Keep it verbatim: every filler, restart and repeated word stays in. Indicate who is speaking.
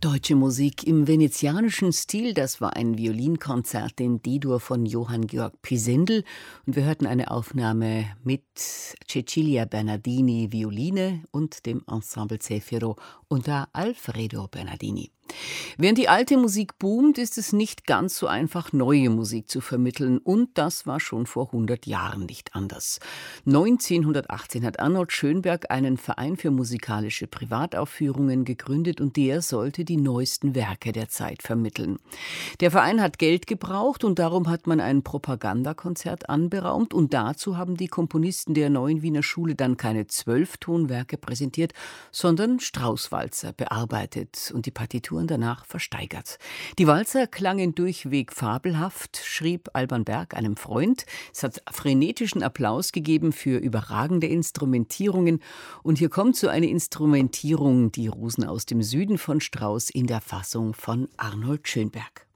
Speaker 1: Deutsche Musik im venezianischen Stil, das war ein Violinkonzert in D-Dur von Johann Georg Pisendel. Und wir hörten eine Aufnahme mit Cecilia Bernardini Violine und dem Ensemble Zefiro unter Alfredo Bernardini. Während die alte Musik boomt, ist es nicht ganz so einfach, neue Musik zu vermitteln. Und das war schon vor hundert Jahren nicht anders. neunzehnhundertachtzehn hat Arnold Schönberg einen Verein für musikalische Privataufführungen gegründet und der sollte die neuesten Werke der Zeit vermitteln. Der Verein hat Geld gebraucht und darum hat man ein Propagandakonzert anberaumt und dazu haben die Komponisten der Neuen Wiener Schule dann keine Zwölftonwerke präsentiert, sondern Straußwalzer bearbeitet und die Partitur danach versteigert. Die Walzer klangen durchweg fabelhaft, schrieb Alban Berg einem Freund. Es hat frenetischen Applaus gegeben für überragende Instrumentierungen. Und hier kommt so eine Instrumentierung, die Rosen aus dem Süden von Strauss in der Fassung von Arnold Schönberg.